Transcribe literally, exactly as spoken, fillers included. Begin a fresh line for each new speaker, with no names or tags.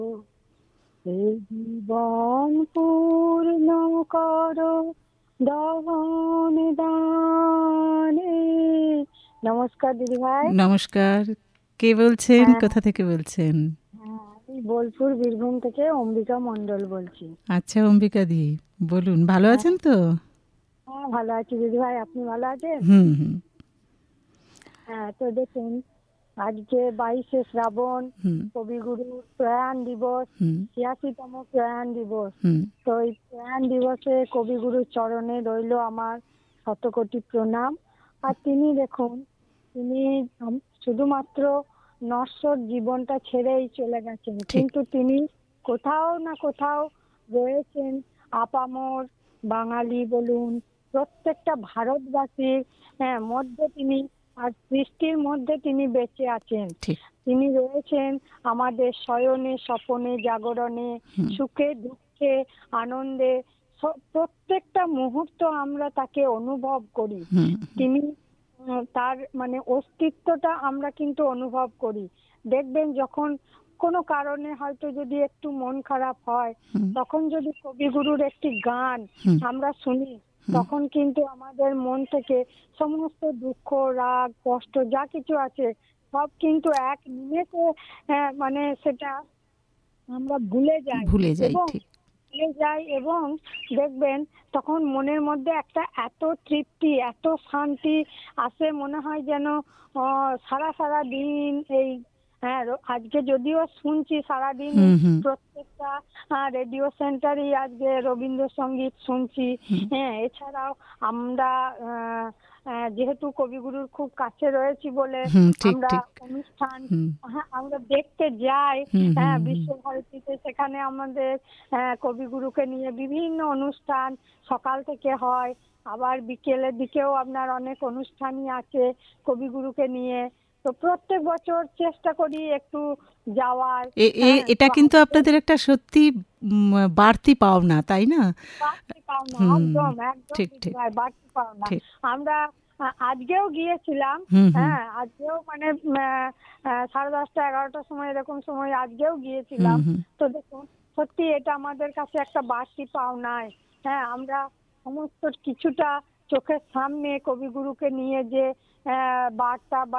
এই জীবন পূর্ণ করো দহন দানে। নমস্কার দিদি ভাই।
নমস্কার। কে বলছেন,
হ্যাঁ,
কোথা থেকে বলছেন?
হ্যাঁ, আমি বোলপুর বীরভূম থেকে অম্বিকা মণ্ডল বলছি।
আচ্ছা অম্বিকা দি, বলুন, ভালো
হ্যাঁ,
আছেন তো?
হ্যাঁ, ভালো আছি দিদি ভাই, আপনি ভালো আছেন?
হুম হুম
হ্যাঁ, তো দেখুন, আজকে বাইশে শ্রাবণ,
হুম
কবিগুরুর প্রয়াণ দিবস,
হুম
ছিয়াশিতম প্রয়াণ দিবস।
হুম
তো এই প্রয়াণ দিবসে কবিগুরুর চরণে রইল আমার শতকোটি প্রণাম। আর তিনি দেখুন, তিনি আম- শুধুমাত্র নশ্বর জীবনটা ছেড়েই চলে গেছেন,
ঠিক।
কিন্তু তিনি কোথাও না কোথাও রয়েছেন আপামর বাঙালি বলুন, প্রত্যেকটা ভারতবাসীর হ্যাঁ মধ্যে তিনি, আর সৃষ্টির মধ্যে তিনি বেঁচে আছেন।
ঠিক।
তিনি রয়েছেন আমাদের শয়নে স্বপনে জাগরণে,
হুম
সুখে দুঃখে আনন্দে, স- প্রত্যেকটা মুহূর্ত আমরা তাকে অনুভব করি।
হুম
তিনি উম, তার মানে অস্তিত্বটা আমরা কিন্তু অনুভব করি। দেখবেন যখন কোনো কারণে হয়তো যদি একটু মন খারাপ হয়,
হুম
তখন যদি কবিগুরুর একটি গান
হুম
আমরা শুনি,
হুম
তখন কিন্তু আমাদের মন থেকে সমস্ত দুঃখ রাগ কষ্ট যা কিছু আছে সব কিন্তু এক নিমেষে আহ, মানে সেটা আমরা ভুলে যাই।
ভুলে যাই,
এবং
ঠিক।
ভুলে যাই এবং দেখবেন তখন মনের মধ্যে একটা এত তৃপ্তি এত শান্তি আসে, মনে হয় যেন আহ, সারা সারা দিন এই হ্যাঁ রো- আজকে যদিও শুনছি সারাদিনই
হুম হুম
প্রত্যেকটা রেডিও সেন্টারই আজকে রবীন্দ্রসঙ্গীত শুনছি।
হুম
হ্যাঁ, এছাড়াও আমরা আহ, আহ, যেহেতু কবিগুরুর খুব কাছে রয়েছি বলে
হুম ঠিক
আমরা
ঠিক।
অনুষ্ঠান
হুম
হ্যাঁ আমরা দেখতে যাই।
হুম হুম
হ্যাঁ,
হুম
বিশ্বভারতীতে সেখানে আমাদের আহ, কবিগুরুকে নিয়ে বিভিন্ন অনুষ্ঠান সকাল থেকে হয়, আবার বিকেলের দিকেও আপনার অনেক অনুষ্ঠানই আছে কবিগুরুকে নিয়ে। তো প্রত্যেক বছর চেষ্টা করি একটু যাওয়ার।
এ- এ-
হ্যাঁ,
এটা
তো
কিন্তু
আজকে
আপনাদের একটা সত্যি উম, বাড়তি পাওনা, তাই না?
বাড়তি পাওনা,
হুম
একদম একদম
ঠিক
দিদি
ঠিক
ভাই, বাড়তি পাওনা।
ঠিক।
আমরা আহ, আজকেও গিয়েছিলাম।
হুম হুম
হ্যাঁ, আজকেও মানে উম, আহ, আহ, সাড়ে দশটা এগারোটার সময় এরকম সময় আজকেও
হুম
গিয়েছিলাম।
হুম
তো দেখুন, সত্যি এটা আমাদের কাছে একটা বাড়তি পাওনায়। হ্যাঁ, আমরা সমস্ত কিছুটা চোখের সামনে কবিগুরুকে নিয়ে যে আহ, বার্তা বা